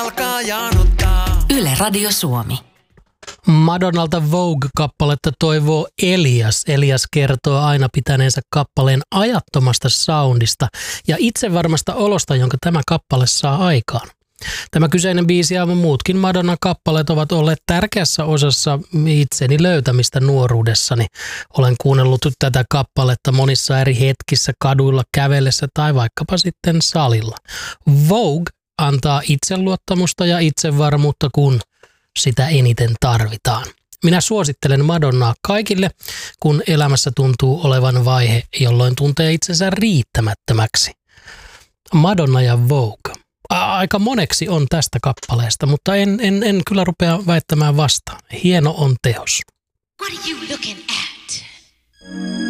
alkaa janottaa. Yle Radio Suomi. Madonnalta Vogue-kappaletta toivoo Elias. Elias kertoo aina pitäneensä kappaleen ajattomasta soundista ja itsevarmasta olosta, jonka tämä kappale saa aikaan. Tämä kyseinen biisi ja muutkin Madonnan kappaleet ovat olleet tärkeässä osassa itseni löytämistä nuoruudessani. Olen kuunnellut tätä kappaletta monissa eri hetkissä kaduilla kävellessä tai vaikkapa sitten salilla. Vogue antaa itseluottamusta ja itsevarmuutta, kun sitä eniten tarvitaan. Minä suosittelen Madonnaa kaikille, kun elämässä tuntuu olevan vaihe, jolloin tuntee itsensä riittämättömäksi. Madonna ja Vogue. Aika moneksi on tästä kappaleesta, mutta en kyllä rupea väittämään vastaan. Hieno on teos. What are you looking at?